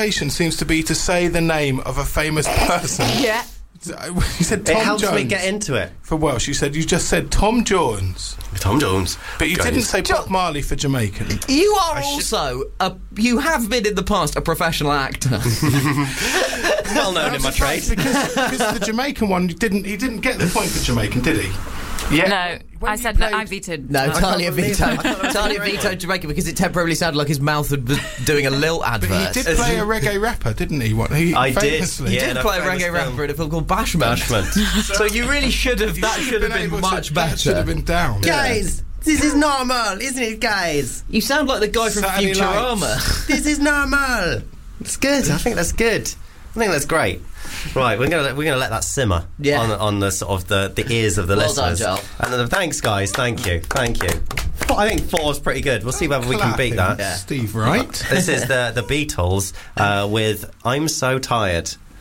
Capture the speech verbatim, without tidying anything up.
motivation seems to be to say the name of a famous person. Yeah. You said Tom It helps Jones. me get into it. For Welsh, you said you just said Tom Jones, Tom Jones. but you Jones. didn't say Bob Marley for Jamaican. You are I should- also a. You have been in the past a professional actor. Well known in my trade. because, because the Jamaican one he didn't. He didn't get the point for Jamaican, did he? Yeah. No, When I you said no. played- I vetoed. No, Uh, Talia believe vetoed. that. I thought that was Talia a great vetoed one. Jamaica because it temporarily sounded like his mouth was doing a lilt advert. But he did play a reggae rapper, didn't he? What he I did, famously. He yeah. did in a play a famous reggae film. rapper in a film called Bashment. Bashment. So you really should have. You That should have been able to- much That should have better. been down. Guys, this is normal, isn't it, guys? You sound like the guy from Saturday Futurama. This is normal. It's good. I think that's good. I think that's great. Right, we're gonna we're gonna let that simmer Yeah. on on the sort of the, the ears of the Well done, listeners. Joel. And then, thanks, guys. Thank you, thank you. Four- I think four's pretty good. We'll see whether we can beat that. Clapping, Steve, right? This is the the Beatles uh, with "I'm So Tired."